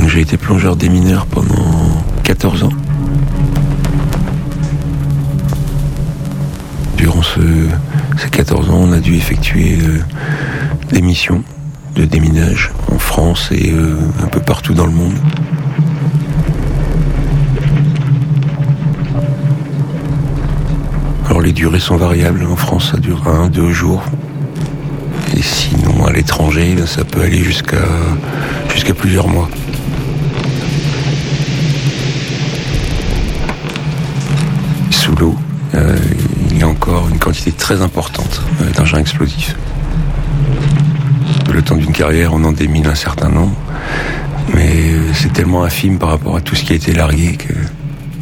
J'ai été plongeur démineur pendant 14 ans. Durant ces 14 ans, on a dû effectuer des missions de déminage en France et un peu partout dans le monde. Alors les durées sont variables. En France, ça dure 1-2 jours. Et sinon, à l'étranger, ça peut aller jusqu'à plusieurs mois. Sous l'eau, il y a encore une quantité très importante d'engins explosifs. Le temps d'une carrière, on en démine un certain nombre, mais c'est tellement infime par rapport à tout ce qui a été largué que